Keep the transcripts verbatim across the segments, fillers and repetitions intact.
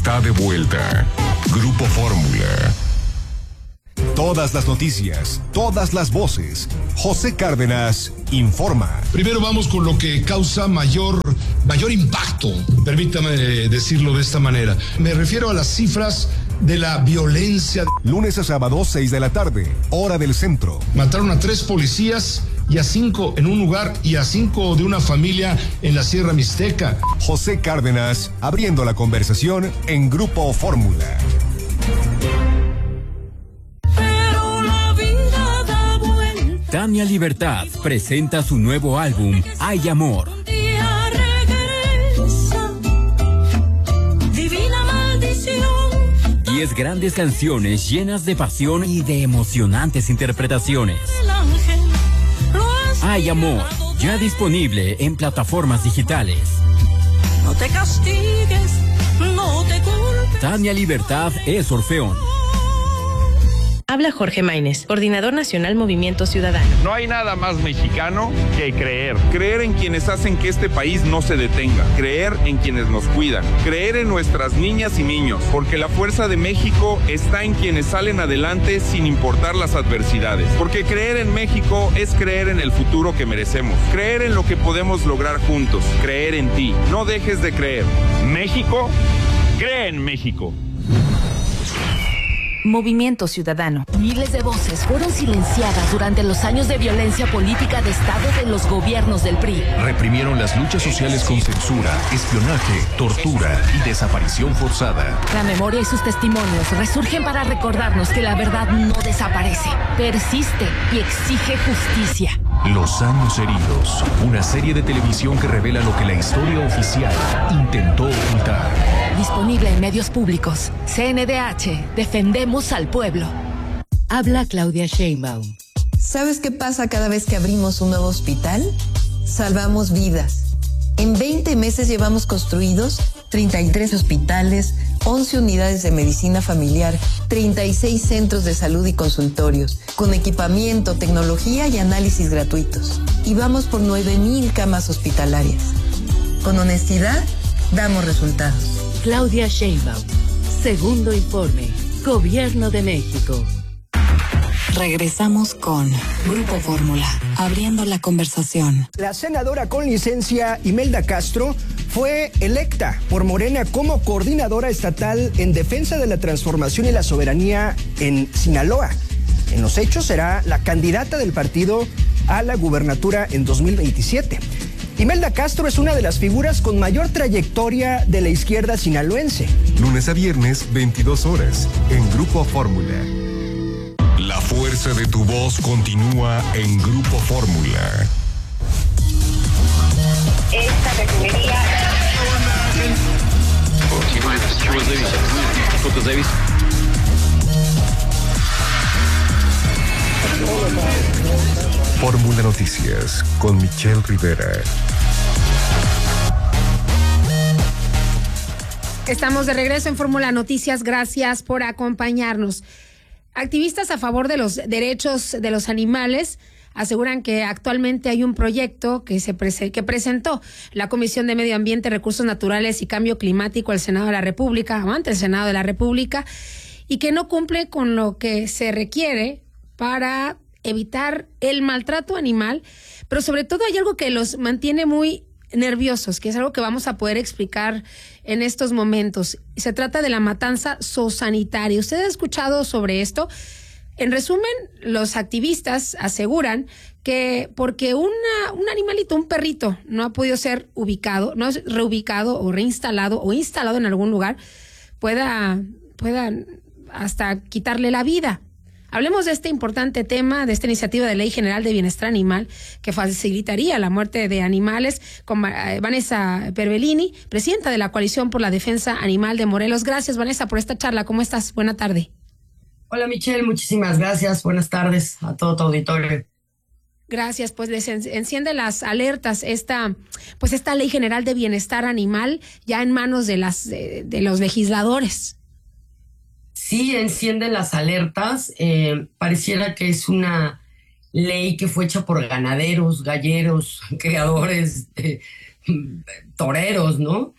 está de vuelta. Grupo Fórmula. Todas las noticias, todas las voces. José Cárdenas informa. Primero vamos con lo que causa mayor, mayor impacto, permítame decirlo de esta manera. Me refiero a las cifras de la violencia. Lunes a sábado, seis de la tarde, hora del centro. Mataron a tres policías y a cinco en un lugar y a cinco de una familia en la Sierra Mixteca. José Cárdenas abriendo la conversación en Grupo Fórmula. Tania Libertad presenta su nuevo álbum, Hay Amor. Diez grandes canciones llenas de pasión y de emocionantes interpretaciones. Hay Amor, ya disponible en plataformas digitales. No te castigues, no te culpes. Tania Libertad es Orfeón. Habla Jorge Maínez, coordinador nacional Movimiento Ciudadano. No hay nada más mexicano que creer. Creer en quienes hacen que este país no se detenga. Creer en quienes nos cuidan. Creer en nuestras niñas y niños. Porque la fuerza de México está en quienes salen adelante sin importar las adversidades. Porque creer en México es creer en el futuro que merecemos. Creer en lo que podemos lograr juntos. Creer en ti. No dejes de creer. México, cree en México. Movimiento Ciudadano. Miles de voces fueron silenciadas durante los años de violencia política de Estado de los gobiernos del P R I. Reprimieron las luchas sociales con censura, espionaje, tortura y desaparición forzada. La memoria y sus testimonios resurgen para recordarnos que la verdad no desaparece, persiste y exige justicia. Los años heridos, una serie de televisión que revela lo que la historia oficial intentó ocultar. Disponible en medios públicos. C N D H, defendemos al pueblo. Habla Claudia Sheinbaum. ¿Sabes qué pasa cada vez que abrimos un nuevo hospital? Salvamos vidas. En veinte meses llevamos construidos treinta y tres hospitales, once unidades de medicina familiar, treinta y seis centros de salud y consultorios, con equipamiento, tecnología y análisis gratuitos. Y vamos por nueve mil camas hospitalarias. Con honestidad, damos resultados. Claudia Sheinbaum. Segundo informe. Gobierno de México. Regresamos con Grupo Fórmula, abriendo la conversación. La senadora con licencia Imelda Castro fue electa por Morena como coordinadora estatal en defensa de la transformación y la soberanía en Sinaloa. En los hechos será la candidata del partido a la gubernatura en dos mil veintisiete. Imelda Castro es una de las figuras con mayor trayectoria de la izquierda sinaloense. Lunes a viernes, veintidós horas, en Grupo Fórmula. La fuerza de tu voz continúa en Grupo Fórmula. Esta refinería... Fórmula Noticias con Michelle Rivera. Estamos de regreso en Fórmula Noticias. Gracias por acompañarnos. Activistas a favor de los derechos de los animales aseguran que actualmente hay un proyecto que se prese- que presentó la Comisión de Medio Ambiente, Recursos Naturales y Cambio Climático al Senado de la República, o ante el Senado de la República, y que no cumple con lo que se requiere para evitar el maltrato animal, pero sobre todo hay algo que los mantiene muy nerviosos, que es algo que vamos a poder explicar en estos momentos. Se trata de la matanza zoosanitaria. ¿Usted ha escuchado sobre esto? En resumen, los activistas aseguran que porque una, un animalito, un perrito, no ha podido ser ubicado, no es reubicado o reinstalado o instalado en algún lugar, pueda, pueda hasta quitarle la vida. Hablemos de este importante tema, de esta iniciativa de Ley General de Bienestar Animal que facilitaría la muerte de animales, con Vanessa Perbellini, presidenta de la Coalición por la Defensa Animal de Morelos. Gracias, Vanessa, por esta charla. ¿Cómo estás? Buena tarde. Hola, Michelle. Muchísimas gracias. Buenas tardes a todo tu auditorio. Gracias, pues les enciende las alertas esta, pues esta Ley General de Bienestar Animal ya en manos de las de, de los legisladores. Sí, encienden las alertas. Eh, pareciera que es una ley que fue hecha por ganaderos, galleros, criadores, eh, toreros, ¿no?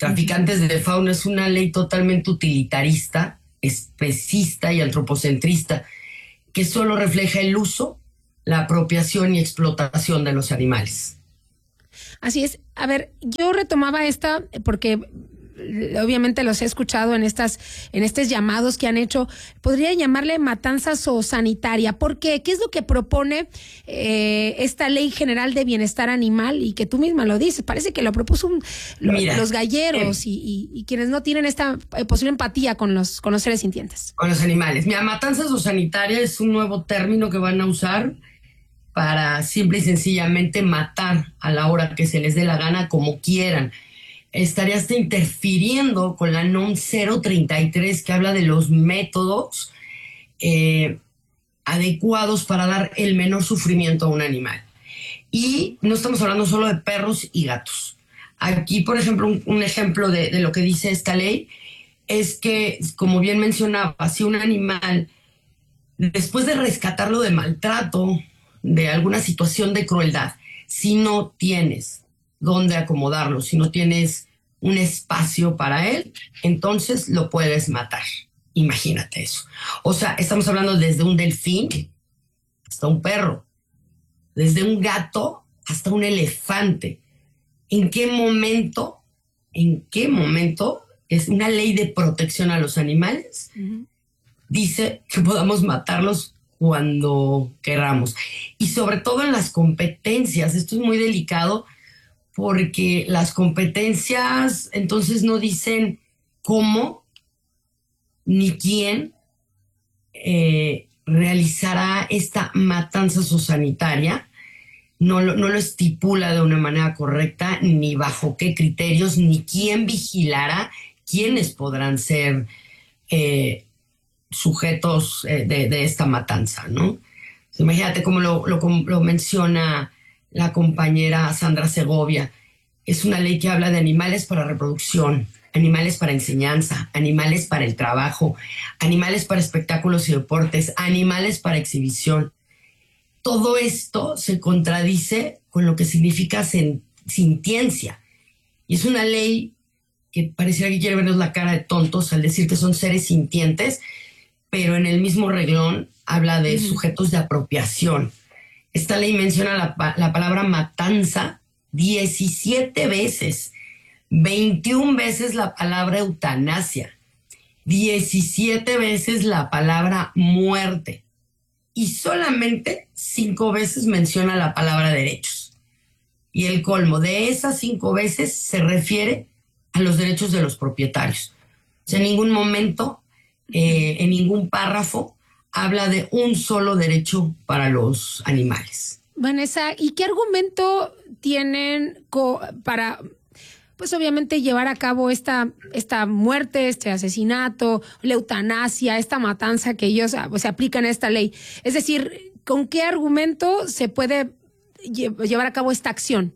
traficantes de fauna es una ley totalmente utilitarista, especista y antropocentrista, que solo refleja el uso, la apropiación y explotación de los animales. Así es. A ver, yo retomaba esta porque obviamente los he escuchado en estas en estos llamados que han hecho. Podría llamarle matanza zoosanitaria. ¿Por qué? ¿Qué es lo que propone eh, esta Ley General de Bienestar Animal? Y que tú misma lo dices, parece que lo propuso un, lo, Mira, los galleros eh, y, y, y quienes no tienen esta eh, posible empatía con los, con los seres sintientes. Con los animales. Mira, matanza zoosanitaria es un nuevo término que van a usar para simple y sencillamente matar a la hora que se les dé la gana, como quieran. Estaría hasta interfiriendo con la N O M cero treinta y tres, que habla de los métodos eh, adecuados para dar el menor sufrimiento a un animal. Y no estamos hablando solo de perros y gatos. Aquí, por ejemplo, un, un ejemplo de, de lo que dice esta ley es que, como bien mencionaba, si un animal, después de rescatarlo de maltrato, de alguna situación de crueldad, si no tienes dónde acomodarlo, si no tienes un espacio para él, entonces lo puedes matar. Imagínate eso. O sea, estamos hablando desde un delfín hasta un perro, desde un gato hasta un elefante. ¿En qué momento, en qué momento es una ley de protección a los animales? Uh-huh. Dice que podamos matarlos cuando queramos. Y sobre todo en las competencias, esto es muy delicado, porque las competencias entonces no dicen cómo ni quién eh, realizará esta matanza zoosanitaria, no lo, no lo estipula de una manera correcta, ni bajo qué criterios, ni quién vigilará, quiénes podrán ser eh, sujetos eh, de, de esta matanza, ¿no? Imagínate cómo lo, lo, lo menciona la compañera Sandra Segovia. Es una ley que habla de animales para reproducción, animales para enseñanza, animales para el trabajo, animales para espectáculos y deportes, animales para exhibición. Todo esto se contradice con lo que significa sen- sintiencia. Y es una ley que pareciera que quiere vernos la cara de tontos al decir que son seres sintientes, pero en el mismo reglón habla de uh-huh. sujetos de apropiación. Esta ley menciona la, la palabra matanza diecisiete veces, veintiuna veces la palabra eutanasia, diecisiete veces la palabra muerte y solamente cinco veces menciona la palabra derechos. Y el colmo de esas cinco veces se refiere a los derechos de los propietarios. O sea, en ningún momento, eh, en ningún párrafo, habla de un solo derecho para los animales. Vanessa, ¿y qué argumento tienen co- para, pues obviamente, llevar a cabo esta, esta muerte, este asesinato, la eutanasia, esta matanza que ellos pues, se aplican a esta ley? Es decir, ¿con qué argumento se puede lle- llevar a cabo esta acción?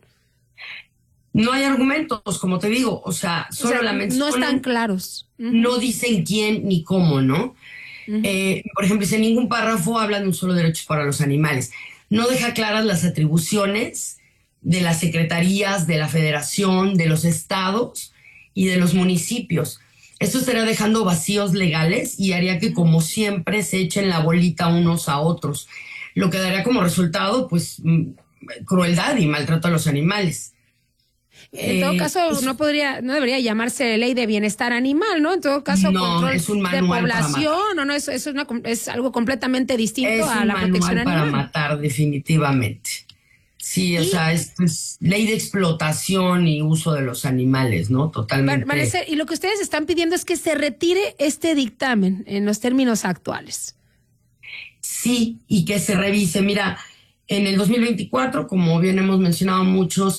No hay argumentos, como te digo, o sea, solo o sea, la mencionan. No están claros. Uh-huh. No dicen quién ni cómo, ¿no? Uh-huh. Eh, por ejemplo, en ningún párrafo habla de un solo derecho para los animales. No deja claras las atribuciones de las secretarías, de la federación, de los estados y de los municipios. Esto estaría dejando vacíos legales y haría que, como siempre, se echen la bolita unos a otros, lo que daría como resultado, pues, crueldad y maltrato a los animales. En todo caso, eh, no podría, no debería llamarse ley de bienestar animal, ¿no? En todo caso, no, control es un de población, o no, es, es, una, es algo completamente distinto es a la protección animal. Es un manual para matar, definitivamente. Sí, y, o sea, es pues, ley de explotación y uso de los animales, ¿no? Totalmente. Vanessa, y lo que ustedes están pidiendo es que se retire este dictamen en los términos actuales. Sí, y que se revise. Mira, en el dos mil veinticuatro, como bien hemos mencionado muchos,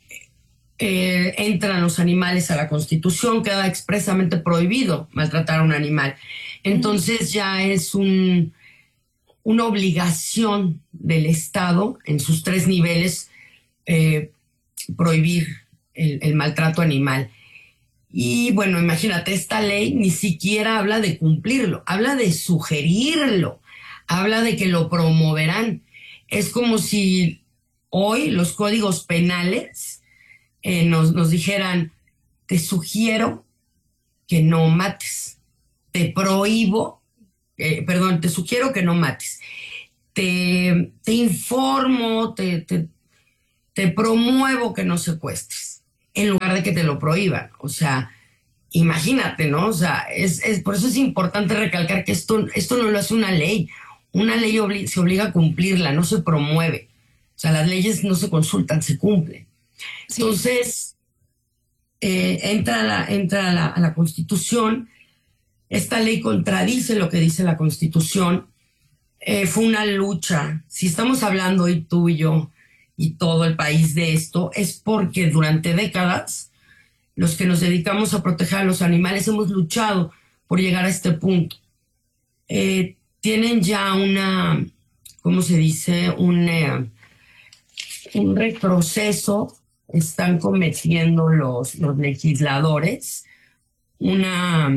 Eh, entran los animales a la Constitución, queda expresamente prohibido maltratar a un animal. Entonces ya es un, una obligación del Estado en sus tres niveles eh, prohibir el, el maltrato animal. Y bueno, imagínate, esta ley ni siquiera habla de cumplirlo, habla de sugerirlo, habla de que lo promoverán. Es como si hoy los códigos penales Eh, nos, nos dijeran, te sugiero que no mates. Te prohíbo, eh, perdón, te sugiero que no mates. Te, te informo, te, te, te promuevo que no secuestres, en lugar de que te lo prohíban. O sea, imagínate, ¿no? O sea, es, es, por eso es importante recalcar que esto, esto no lo hace una ley. Una ley obli- se obliga a cumplirla, no se promueve. O sea, las leyes no se consultan, se cumplen. Sí. Entonces, eh, entra, a la, entra a, la, a la Constitución. Esta ley contradice lo que dice la Constitución. Eh, fue una lucha. Si estamos hablando hoy tú y yo y todo el país de esto, es porque durante décadas los que nos dedicamos a proteger a los animales hemos luchado por llegar a este punto. Eh, tienen ya una, ¿cómo se dice? Un, eh, un retroceso. Están cometiendo los, los legisladores una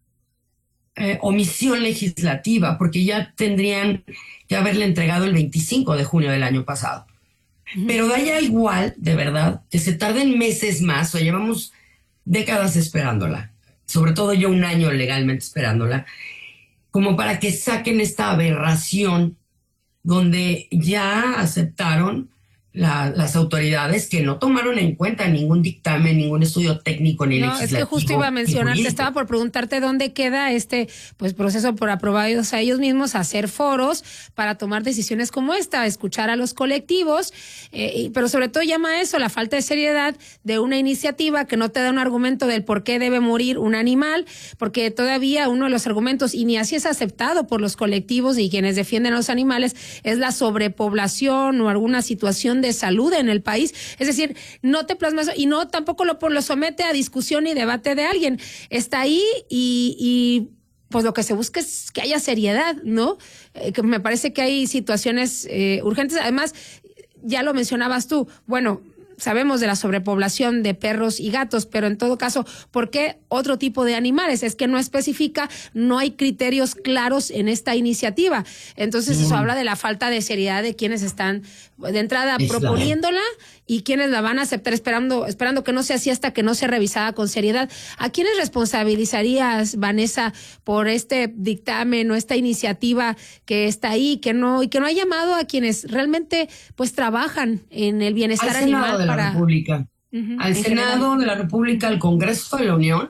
eh, omisión legislativa, porque ya tendrían que haberle entregado el veinticinco de junio del año pasado. Uh-huh. Pero da ya igual, de verdad, que se tarden meses más, o llevamos décadas esperándola, sobre todo yo un año legalmente esperándola, como para que saquen esta aberración donde ya aceptaron La, las autoridades que no tomaron en cuenta ningún dictamen, ningún estudio técnico ni no, legislativo. Es que justo iba a mencionarte, estaba por preguntarte dónde queda este pues proceso por aprobados a ellos mismos, hacer foros para tomar decisiones como esta, escuchar a los colectivos, eh, pero sobre todo llama a eso, la falta de seriedad de una iniciativa que no te da un argumento del por qué debe morir un animal, porque todavía uno de los argumentos, y ni así es aceptado por los colectivos y quienes defienden a los animales, es la sobrepoblación o alguna situación de de salud en el país. Es decir, no te plasma eso y no tampoco lo, lo somete a discusión y debate de alguien. Está ahí y, y pues lo que se busca es que haya seriedad, ¿no? Eh, que me parece que hay situaciones eh, urgentes. Además, ya lo mencionabas tú, bueno, sabemos de la sobrepoblación de perros y gatos, pero en todo caso, ¿por qué otro tipo de animales? Es que no especifica, no hay criterios claros en esta iniciativa. Entonces, mm. eso habla de la falta de seriedad de quienes están de entrada es proponiéndola y quienes la van a aceptar esperando, esperando que no sea así hasta que no sea revisada con seriedad. ¿A quiénes responsabilizarías, Vanessa, por este dictamen o esta iniciativa que está ahí, que no, y que no ha llamado a quienes realmente pues trabajan en el bienestar al animal? Senado de para... la República, uh-huh, al Senado general. de la República, al Congreso de la Unión,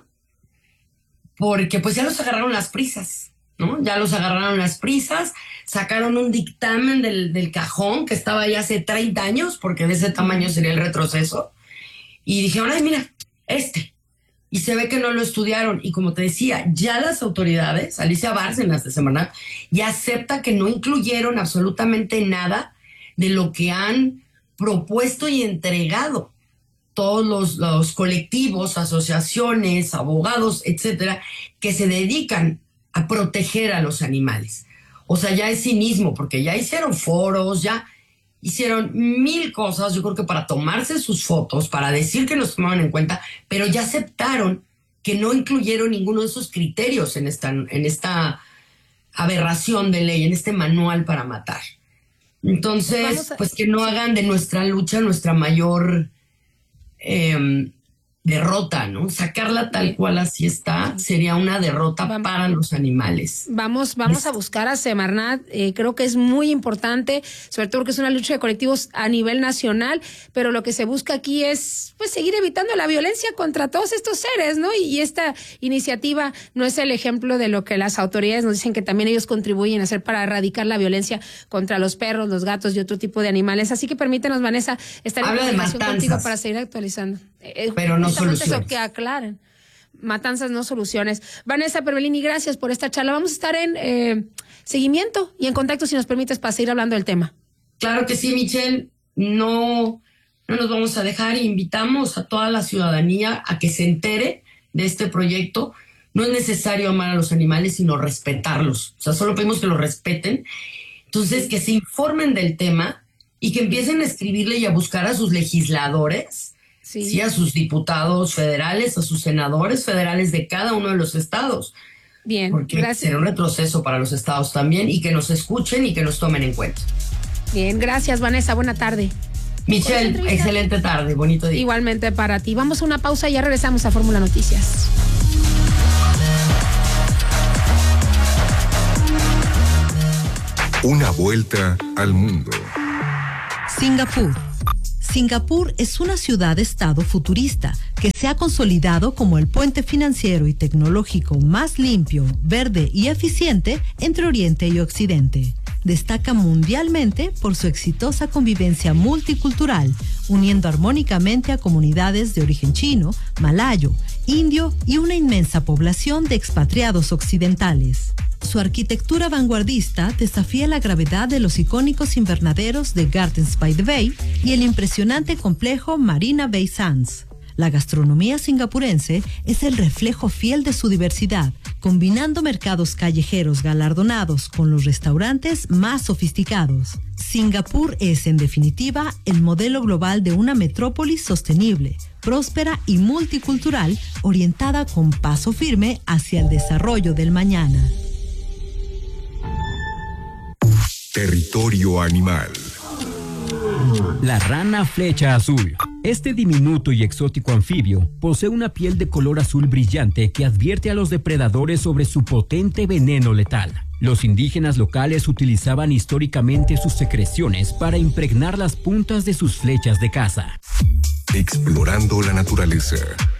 porque pues ya los agarraron las prisas, ¿no? Ya los agarraron las prisas, sacaron un dictamen del, del cajón que estaba ahí hace treinta años, porque de ese tamaño sería el retroceso, y dijeron, ay, mira, este, y se ve que no lo estudiaron, y como te decía, ya las autoridades, Alicia Bárcenas de Semarnat, ya acepta que no incluyeron absolutamente nada de lo que han propuesto y entregado todos los, los colectivos, asociaciones, abogados, etcétera, que se dedican a proteger a los animales. O sea, ya es cinismo, porque ya hicieron foros, ya hicieron mil cosas, yo creo que para tomarse sus fotos, para decir que nos tomaban en cuenta, pero ya aceptaron que no incluyeron ninguno de esos criterios en esta, en esta aberración de ley, en este manual para matar. Entonces, a... pues que no hagan de nuestra lucha nuestra mayor eh, derrota, ¿no? Sacarla tal cual así está sería una derrota vamos, para los animales. Vamos, vamos es... a buscar a Semarnat, eh, creo que es muy importante, sobre todo porque es una lucha de colectivos a nivel nacional, pero lo que se busca aquí es pues seguir evitando la violencia contra todos estos seres, ¿no? Y, y esta iniciativa no es el ejemplo de lo que las autoridades nos dicen que también ellos contribuyen a hacer para erradicar la violencia contra los perros, los gatos y otro tipo de animales. Así que permítenos, Vanessa, estar en comunicación contigo para seguir actualizando. Eh, pero no soluciones. Eso que aclaren. Matanzas, no soluciones. Vanessa Pervelini, gracias por esta charla. Vamos a estar en eh, seguimiento y en contacto, si nos permites, para seguir hablando del tema. Claro que sí, Michelle. No, no nos vamos a dejar. Invitamos a toda la ciudadanía a que se entere de este proyecto. No es necesario amar a los animales, sino respetarlos. O sea, solo pedimos que los respeten. Entonces, que se informen del tema y que empiecen a escribirle y a buscar a sus legisladores. Sí. sí, a sus diputados federales, a sus senadores federales de cada uno de los estados. Bien, porque gracias. Será un retroceso para los estados también, y que nos escuchen y que nos tomen en cuenta. Bien, gracias, Vanessa, buena tarde. Michelle, excelente tarde, bonito día. Igualmente para ti. Vamos a una pausa y ya regresamos a Fórmula Noticias. Una vuelta al mundo. Singapur. Singapur es una ciudad-estado futurista que se ha consolidado como el puente financiero y tecnológico más limpio, verde y eficiente entre Oriente y Occidente. Destaca mundialmente por su exitosa convivencia multicultural, uniendo armónicamente a comunidades de origen chino, malayo, indio y una inmensa población de expatriados occidentales. Su arquitectura vanguardista desafía la gravedad de los icónicos invernaderos de Gardens by the Bay y el impresionante complejo Marina Bay Sands. La gastronomía singapurense es el reflejo fiel de su diversidad, combinando mercados callejeros galardonados con los restaurantes más sofisticados. Singapur es, en definitiva, el modelo global de una metrópolis sostenible, próspera y multicultural, orientada con paso firme hacia el desarrollo del mañana. Territorio animal. La rana flecha azul. Este diminuto y exótico anfibio posee una piel de color azul brillante que advierte a los depredadores sobre su potente veneno letal. Los indígenas locales utilizaban históricamente sus secreciones para impregnar las puntas de sus flechas de caza. Explorando la naturaleza.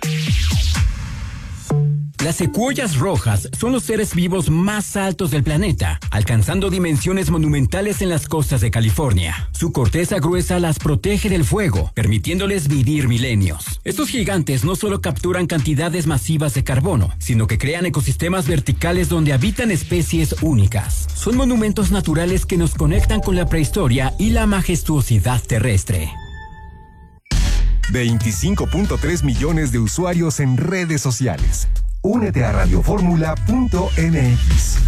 Las secuoyas rojas son los seres vivos más altos del planeta, alcanzando dimensiones monumentales en las costas de California. Su corteza gruesa las protege del fuego, permitiéndoles vivir milenios. Estos gigantes no solo capturan cantidades masivas de carbono, sino que crean ecosistemas verticales donde habitan especies únicas. Son monumentos naturales que nos conectan con la prehistoria y la majestuosidad terrestre. veinticinco punto tres millones de usuarios en redes sociales. Únete a radioformula punto m x.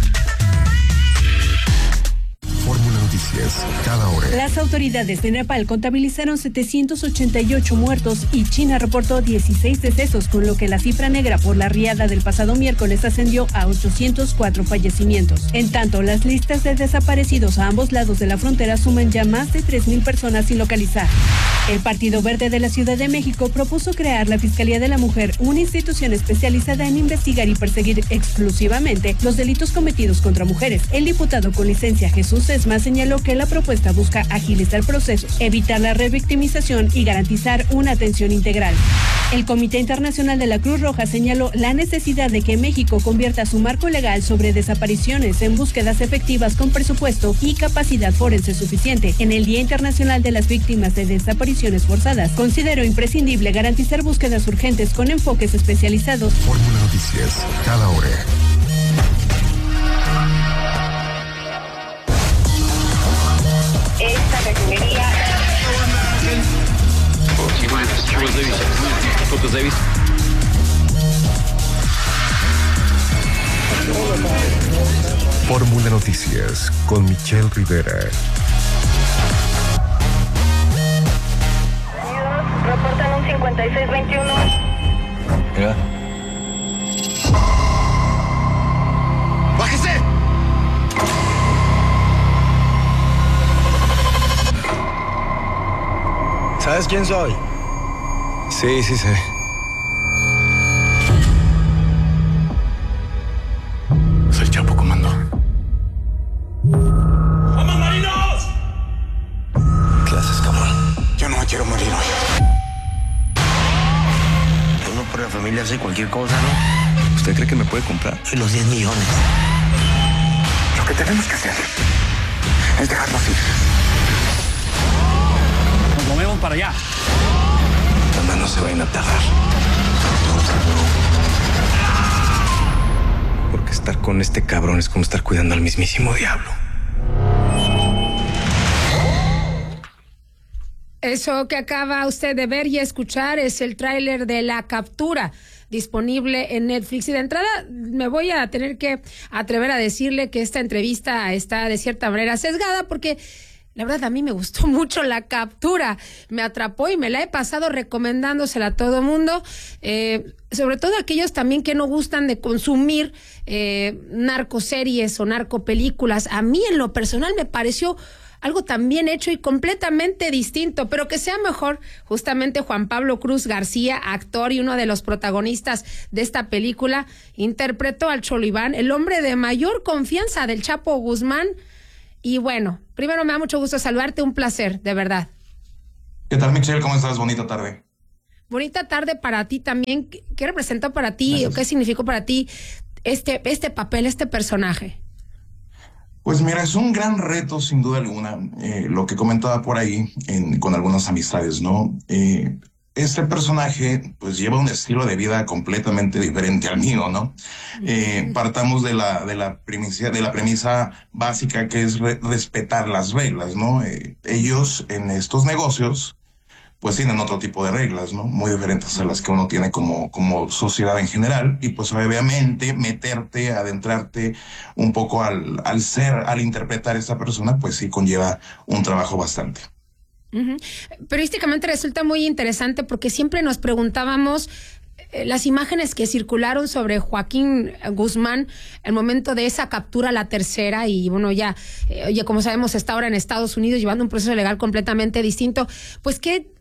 Fórmula Noticias, cada hora. Las autoridades de Nepal contabilizaron setecientos ochenta y ocho muertos y China reportó dieciséis decesos, con lo que la cifra negra por la riada del pasado miércoles ascendió a ochocientos cuatro fallecimientos. En tanto, las listas de desaparecidos a ambos lados de la frontera suman ya más de tres mil personas sin localizar. El Partido Verde de la Ciudad de México propuso crear la Fiscalía de la Mujer, una institución especializada en investigar y perseguir exclusivamente los delitos cometidos contra mujeres. El diputado con licencia Jesús Esma señaló que la propuesta busca agilizar procesos, evitar la revictimización y garantizar una atención integral. El Comité Internacional de la Cruz Roja señaló la necesidad de que México convierta su marco legal sobre desapariciones en búsquedas efectivas con presupuesto y capacidad forense suficiente. En el Día Internacional de las Víctimas de Desapariciones Forzadas, consideró imprescindible garantizar búsquedas urgentes con enfoques especializados. Fórmula Noticias, cada hora. Esta refinería. Fórmula Noticias con Michelle Rivera. Reportan un cincuenta y seis veintiuno. Mira. ¡Bájese! ¿Sabes quién soy? Sí, sí sé. Soy Chapo, comando. ¡Vamos, marinos! ¿Qué haces, cabrón? Yo no me quiero morir hoy. Uno por la familia hace cualquier cosa, ¿no? ¿Usted cree que me puede comprar? Soy los diez millones. Lo que tenemos que hacer es dejarlos ir. Nos movemos para allá. Nada, no se vayan a tardar. Porque estar con este cabrón es como estar cuidando al mismísimo diablo. Eso que acaba usted de ver y escuchar es el tráiler de La Captura, disponible en Netflix. Y de entrada me voy a tener que atrever a decirle que esta entrevista está de cierta manera sesgada, porque La verdad, a mí me gustó mucho la captura, me atrapó y me la he pasado recomendándosela a todo mundo, eh, sobre todo aquellos también que no gustan de consumir eh, narcoseries o narcopelículas. A mí en lo personal me pareció algo tan bien hecho y completamente distinto, pero que sea mejor. Justamente Juan Pablo Cruz García, actor y uno de los protagonistas de esta película, interpretó al Cholo Iván, el hombre de mayor confianza del Chapo Guzmán. Y bueno, primero me da mucho gusto saludarte, un placer, de verdad. ¿Qué tal, Michelle? ¿Cómo estás? Bonita tarde. Bonita tarde para ti también. ¿Qué representó para ti Gracias. o qué significó para ti este, este papel, este personaje? Pues mira, es un gran reto sin duda alguna, eh, lo que comentaba por ahí en, con algunas amistades, ¿no? Eh, este personaje pues lleva un estilo de vida completamente diferente al mío, ¿no? Eh, partamos de la, de, la premisa, de la premisa básica que es re respetar las reglas, ¿no? Eh, ellos en estos negocios pues tienen otro tipo de reglas, ¿no? Muy diferentes a las que uno tiene como, como sociedad en general. Y pues obviamente meterte, adentrarte un poco al, al ser, al interpretar a esta persona, pues sí conlleva un trabajo bastante. Uh-huh. Periodísticamente resulta muy interesante porque siempre nos preguntábamos eh, las imágenes que circularon sobre Joaquín Guzmán el momento de esa captura, la tercera, y bueno, ya, eh, oye, como sabemos, está ahora en Estados Unidos llevando un proceso legal completamente distinto. Pues qué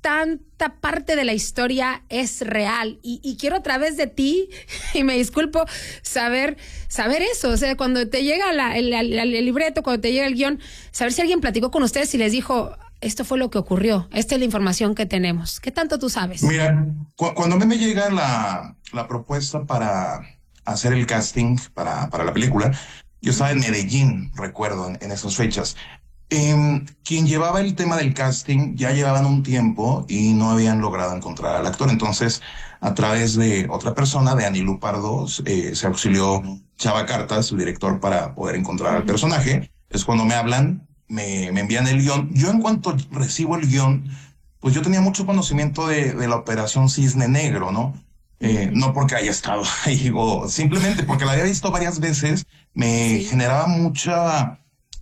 tanta parte de la historia es real y, y quiero a través de ti, y me disculpo, saber saber eso, o sea, cuando te llega la, el, el, el libreto, cuando te llega el guión, saber si alguien platicó con ustedes y les dijo, esto fue lo que ocurrió, esta es la información que tenemos. ¿Qué tanto tú sabes? Mira, cu cuando a mí me llega la, la propuesta para hacer el casting para, para la película, yo estaba en Medellín, recuerdo, en, en esas fechas. Eh, quien llevaba el tema del casting ya llevaban un tiempo y no habían logrado encontrar al actor. Entonces, a través de otra persona, de Anilú Pardo, eh, se auxilió Chava Cartas, su director, para poder encontrar al personaje. Es cuando me hablan, me, me envían el guión. Yo en cuanto recibo el guión, pues yo tenía mucho conocimiento de, de la operación Cisne Negro, ¿no? Eh, no porque haya estado ahí, o simplemente porque la había visto varias veces, me sí. generaba mucha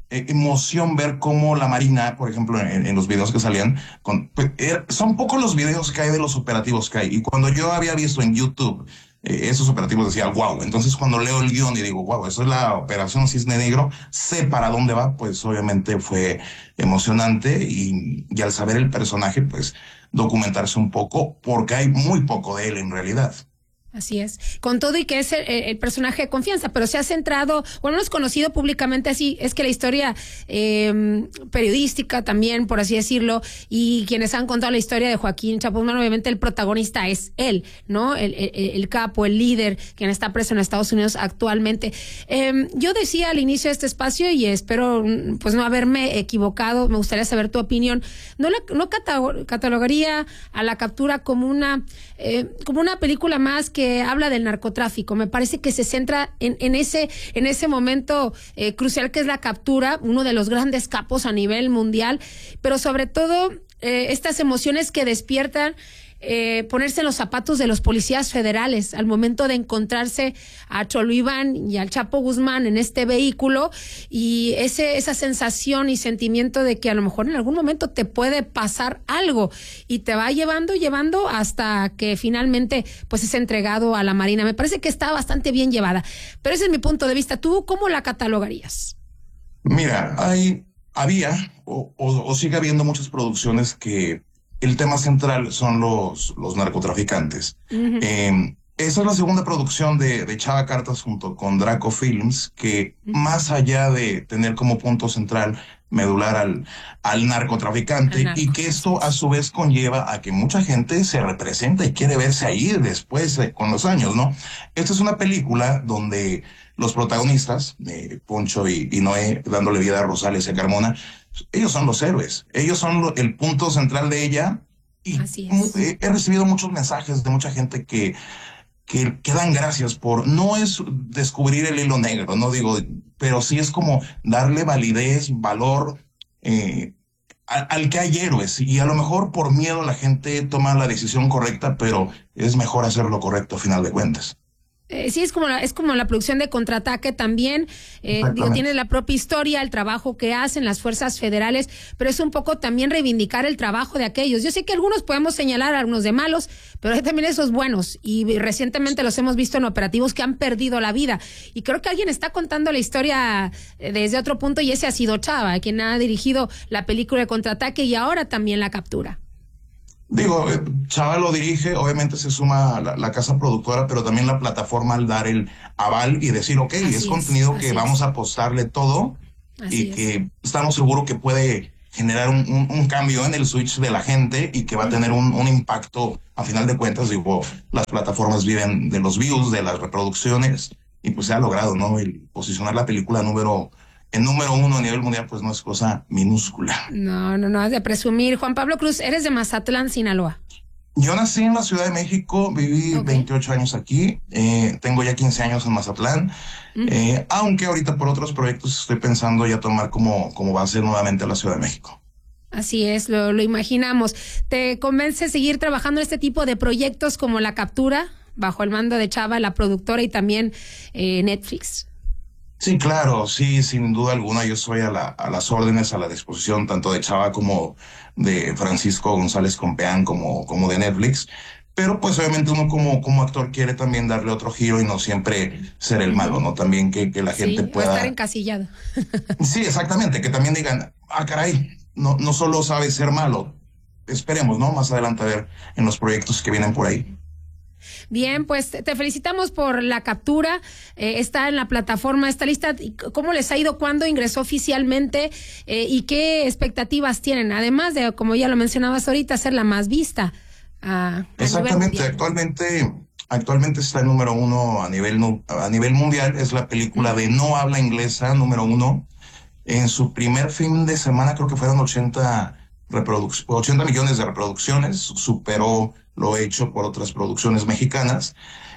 emoción ver cómo la Marina, por ejemplo, en, en los videos que salían, con, pues, er, son pocos los videos que hay de los operativos que hay. Y cuando yo había visto en YouTube eh, esos operativos, decía, wow. Entonces cuando leo el guión y digo, wow, eso es la operación Cisne Negro, sé para dónde va, pues obviamente fue emocionante. Y, y al saber el personaje, pues documentarse un poco, porque hay muy poco de él en realidad. Así es, con todo y que es el, el personaje de confianza, pero se ha centrado, bueno, no es conocido públicamente así, es que la historia eh, periodística también, por así decirlo, y quienes han contado la historia de Joaquín Chapo Guzmán, obviamente el protagonista es él, ¿no? El, el, el capo, el líder, quien está preso en Estados Unidos actualmente. Eh, yo decía al inicio de este espacio, y espero pues no haberme equivocado, me gustaría saber tu opinión, no, la, no catalogaría a La Captura como una, eh, como una película más que que habla del narcotráfico. Me parece que se centra en, en ese en ese momento eh, crucial que es la captura, uno de los grandes capos a nivel mundial, pero sobre todo eh, estas emociones que despiertan eh, ponerse en los zapatos de los policías federales al momento de encontrarse a Cholo Iván y al Chapo Guzmán en este vehículo, y ese esa sensación y sentimiento de que a lo mejor en algún momento te puede pasar algo y te va llevando, llevando hasta que finalmente pues es entregado a la Marina. Me parece que está bastante bien llevada, pero ese es mi punto de vista. ¿Tú cómo la catalogarías? Mira, hay, había o, o, o sigue habiendo muchas producciones que el tema central son los, los narcotraficantes. Uh-huh. eh, esa es la segunda producción de, de Chava Cartas junto con Draco Films, que uh-huh. más allá de tener como punto central medular al, al narcotraficante, narco. y que esto a su vez conlleva a que mucha gente se representa y quiere verse ahí después eh, con los años, ¿no? Esta es una película donde los protagonistas, eh, Poncho y, y Noé, dándole vida a Rosales y a Carmona, ellos son los héroes, ellos son lo, el punto central de ella. Y he, he recibido muchos mensajes de mucha gente que, que, que dan gracias por, no es descubrir el hilo negro, no digo, pero sí es como darle validez, valor eh, a, al que hay héroes, y a lo mejor por miedo la gente toma la decisión correcta, pero es mejor hacer lo correcto a final de cuentas. Eh, sí, es como la, es como la producción de Contraataque también, eh, digo, tienes la propia historia, el trabajo que hacen las fuerzas federales, pero es un poco también reivindicar el trabajo de aquellos. Yo sé que algunos podemos señalar a algunos de malos, pero hay también esos buenos, y recientemente los hemos visto en operativos que han perdido la vida, y creo que alguien está contando la historia desde otro punto, y ese ha sido Chava, quien ha dirigido la película de Contraataque y ahora también La Captura. Digo, Chava lo dirige, obviamente se suma la, la casa productora, pero también la plataforma al dar el aval y decir, ok, así es contenido es, que vamos es. a apostarle todo así y es. que estamos seguros que puede generar un, un, un cambio en el switch de la gente y que va a tener un, un impacto, a final de cuentas, digo, las plataformas viven de los views, de las reproducciones, y pues se ha logrado, ¿no? El posicionar la película número el número uno a nivel mundial, pues no es cosa minúscula. No, no, no, es de presumir. Juan Pablo Cruz, eres de Mazatlán, Sinaloa. Yo nací en la Ciudad de México, viví okay. veintiocho años aquí, eh, tengo ya quince años en Mazatlán, uh-huh. eh, aunque ahorita por otros proyectos estoy pensando ya tomar como, como base nuevamente la Ciudad de México. Así es, lo, lo imaginamos. ¿Te convence seguir trabajando en este tipo de proyectos como La Captura, bajo el mando de Chava, la productora, y también eh, Netflix? Sí, claro, sí, sin duda alguna. Yo soy a, la, a las órdenes, a la disposición, tanto de Chava como de Francisco González Compeán, como, como de Netflix. Pero pues obviamente uno como, como actor quiere también darle otro giro y no siempre ser el malo, ¿no? También que, que la gente sí, pueda... o estar encasillado. Sí, exactamente, que también digan, ah, caray, no, no solo sabe ser malo. Esperemos, ¿no? Más adelante a ver en los proyectos que vienen por ahí. Bien, pues te felicitamos por La Captura, eh, está en la plataforma, está lista. ¿Cómo les ha ido? ¿Cuándo ingresó oficialmente? Eh, ¿Y qué expectativas tienen? Además de, como ya lo mencionabas ahorita, ser la más vista. A, a Exactamente, actualmente, actualmente está el número uno a nivel, a nivel mundial, es la película de no habla inglesa, número uno. En su primer fin de semana creo que fueron ochenta, reproduc- ochenta millones de reproducciones, superó lo hecho por otras producciones mexicanas.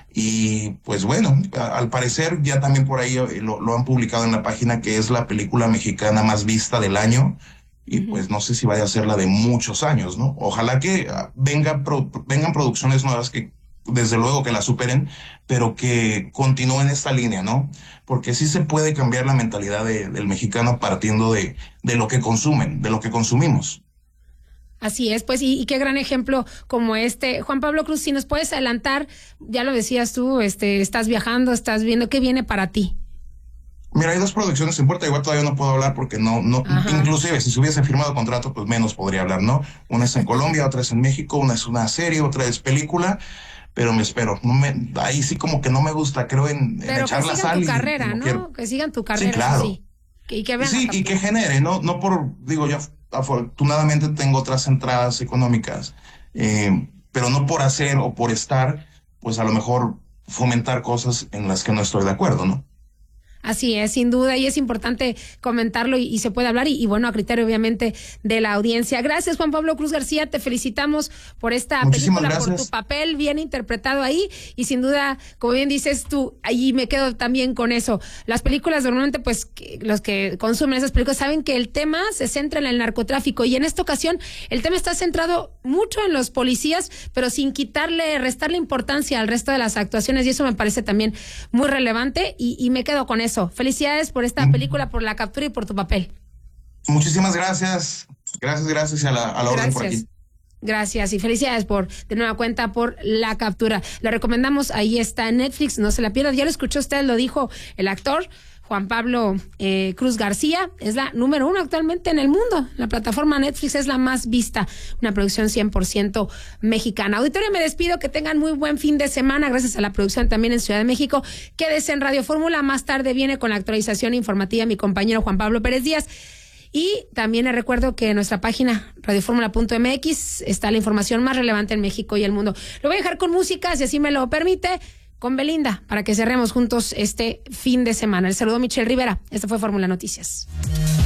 Y pues bueno, a, al parecer ya también por ahí lo, lo han publicado en la página, que es la película mexicana más vista del año. Y pues no sé si vaya a ser la de muchos años, ¿no? Ojalá que venga pro, vengan producciones nuevas que desde luego que la superen, pero que continúen esta línea, ¿no? Porque sí se puede cambiar la mentalidad de, del mexicano partiendo de, de lo que consumen, de lo que consumimos. Así es, pues, y, y qué gran ejemplo como este. Juan Pablo Cruz, si nos puedes adelantar, ya lo decías tú, este, estás viajando, estás viendo, ¿qué viene para ti? Mira, hay dos producciones en puerta, igual todavía no puedo hablar porque no, no, Ajá. inclusive si se hubiese firmado contrato, pues menos podría hablar, ¿no? Una es en Colombia, otra es en México, una es una serie, otra es película, pero me espero. No me, ahí sí como que no me gusta, creo en, en echar la sal. Pero que sigan tu y, carrera, y no ¿no? Quiero. Que sigan tu carrera, sí, claro. sí. Que, y que vean sí, y que genere, ¿no? No por, digo, yo afortunadamente tengo otras entradas económicas, eh, pero no por hacer o por estar, pues a lo mejor fomentar cosas en las que no estoy de acuerdo, ¿no? Así es, sin duda, y es importante comentarlo y, y se puede hablar y, y bueno, a criterio obviamente de la audiencia. Gracias, Juan Pablo Cruz García, te felicitamos por esta Muchísimas película, gracias. por tu papel bien interpretado ahí y sin duda, como bien dices tú, ahí me quedo también con eso. Las películas normalmente, pues, que, los que consumen esas películas saben que el tema se centra en el narcotráfico y en esta ocasión el tema está centrado mucho en los policías, pero sin quitarle, restarle importancia al resto de las actuaciones y eso me parece también muy relevante y, y me quedo con eso. Felicidades por esta película, por La Captura y por tu papel. Muchísimas gracias. Gracias, gracias a la, a la orden por aquí. Gracias y felicidades por, de nueva cuenta, por La Captura. La recomendamos, ahí está en Netflix, no se la pierda. Ya lo escuchó usted, lo dijo el actor Juan Pablo eh, Cruz García, es la número uno actualmente en el mundo. La plataforma Netflix es la más vista, una producción cien por ciento mexicana. Auditorio, me despido, que tengan muy buen fin de semana, gracias a la producción también en Ciudad de México. Quédese en Radio Fórmula, más tarde viene con la actualización informativa mi compañero Juan Pablo Pérez Díaz. Y también les recuerdo que en nuestra página radioformula punto m x está la información más relevante en México y el mundo. Lo voy a dejar con música, si así me lo permite, con Belinda, para que cerremos juntos este fin de semana. El saludo Michelle Rivera. Esto fue Fórmula Noticias.